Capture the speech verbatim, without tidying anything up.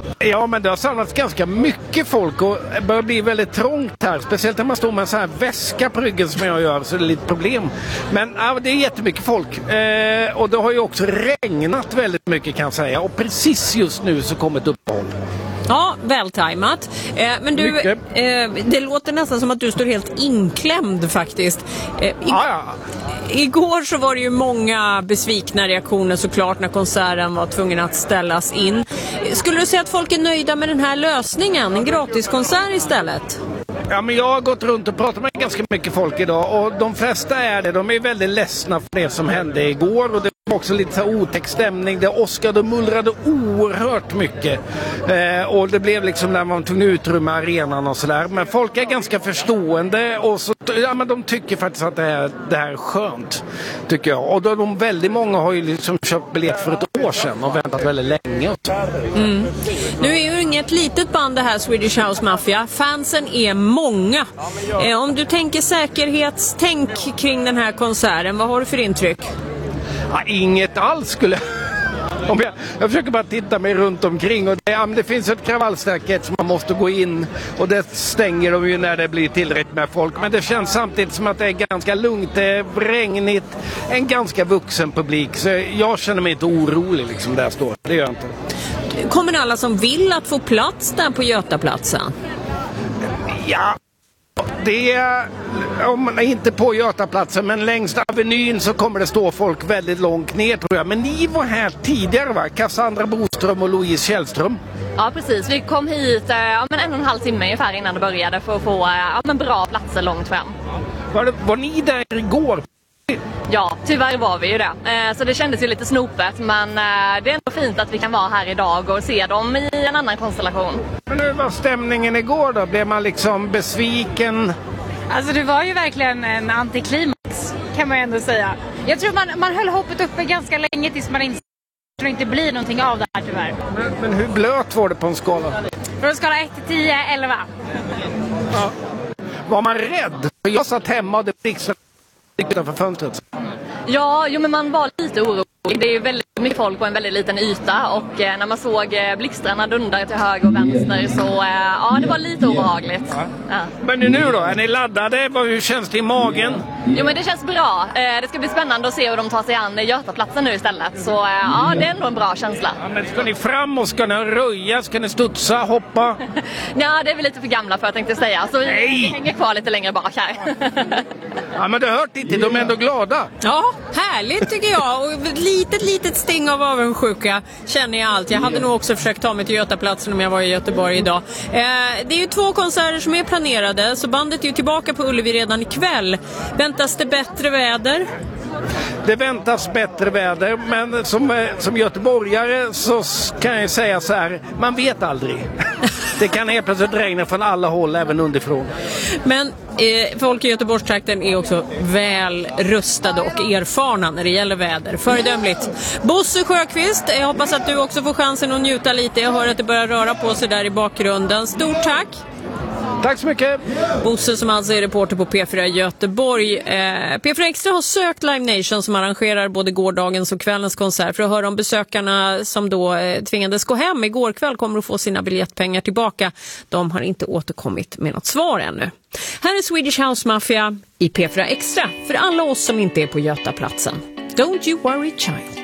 Ja, men det har samlats ganska mycket folk och det börjar bli väldigt trångt här. Speciellt när man står med en sån här väska på ryggen som jag gör, så det är lite problem. Men ja, det är jättemycket folk. Eh, och det har ju också regnat väldigt mycket, kan jag säga. Och precis just nu så kommer ett uppehåll. Ja, vältajmat. Eh, men du, eh, det låter nästan som att du står helt inklämd faktiskt. Eh, i- Ja, ja. Igår så var det ju många besvikna reaktioner såklart när konserten var tvungen att ställas in. Skulle du säga att folk är nöjda med den här lösningen? En gratiskonsert istället? Ja, men jag har gått runt och pratat med ganska mycket folk idag och de flesta är det. De är väldigt ledsna för det som hände igår och det var också lite så otäck stämning. Det åskade och mullrade oerhört mycket eh, och det blev liksom när man tog utrymme arenan och sådär. Men folk är ganska förstående och så, ja, men de tycker faktiskt att det här, det här är skönt, tycker jag. Och då de väldigt många har ju liksom köpt biljett för ett år sedan och väntat väldigt länge. Och så. Mm. Nu är ju inget litet band det här Swedish House Mafia. Fansen är många. Eh, om du tänker säkerhetstänk kring den här konserten, vad har du för intryck? Ja, inget alls skulle Om jag, jag försöker bara titta mig runt omkring och det, ja, det finns ett kravallstaket som man måste gå in och det stänger de ju när det blir tillräckligt med folk. Men det känns samtidigt som att det är ganska lugnt, det är regnigt, en ganska vuxen publik. Så jag känner mig inte orolig liksom där jag står. Det gör jag inte. Kommer alla som vill att få plats där på Götaplatsen? Ja, det är, om man är inte på Götaplatsen men längst Avenyn så kommer det stå folk väldigt långt ner, tror jag. Men ni var här tidigare, va? Cassandra Boström och Louise Källström. Ja, precis. Vi kom hit ja, men en och en halv timme ungefär innan det började för att få ja, men bra platser långt fram. Var, det, var ni där igår? Ja, tyvärr var vi ju det. Så det kändes ju lite snopet, men det är ändå fint att vi kan vara här idag och se dem i en annan konstellation. Men hur var stämningen igår då? Blev man liksom besviken? Alltså det var ju verkligen en antiklimax, kan man ju ändå säga. Jag tror man, man höll hoppet uppe ganska länge tills man insåg att det inte blir någonting av det här tyvärr. Men, men hur blöt var det på en skala? Från skala ett till tio, elva. Ja. Var man rädd? Jag satt hemma och det blixtrade utanför fönstret. Ja, jo, men man var lite orolig. Det är ju väldigt mycket folk på en väldigt liten yta och eh, när man såg eh, blixtrarna dundra till höger och vänster så eh, ja, det var lite obehagligt. Ja. Ja. Men nu då? Är ni laddade? Hur känns det i magen? Jo, men det känns bra. Eh, det ska bli spännande att se hur de tar sig an Götaplatsen nu istället. Så eh, ja, det är ändå en bra känsla. Ja, men ska ni fram och ska ni röja? Ska ni studsa, hoppa? Ja, det är vi lite för gamla för, tänkte jag säga. Så vi Nej. hänger kvar lite längre bak här. Ja, men det hört inte. De är ändå glada. Ja, härligt tycker jag. Och ett litet, litet sting av avundsjuka känner jag allt. Jag hade nog också försökt ta mig till Götaplatsen om jag var i Göteborg idag. Eh, det är ju två konserter som är planerade, så bandet är ju tillbaka på Ullevi redan ikväll. Väntas det bättre väder? Det väntas bättre väder, men som, som göteborgare så kan jag säga så här, man vet aldrig. Det kan helt plötsligt regna från alla håll, även underifrån. Men eh, folk i Göteborgstrakten är också väl rustade och erfarna när det gäller väder. Föredömligt. Bosse Sjöqvist, jag hoppas att du också får chansen att njuta lite. Jag hör att det börjar röra på sig där i bakgrunden. Stort tack! Tack så mycket! Bosse som alltså är reporter på P fyra Göteborg. Eh, P fyra Extra har sökt Live Nation som arrangerar både gårdagens och kvällens konsert för att höra om besökarna som då eh, tvingades gå hem igår kväll kommer att få sina biljettpengar tillbaka. De har inte återkommit med något svar ännu. Här är Swedish House Mafia i P fyra Extra för alla oss som inte är på Götaplatsen. Don't you worry child.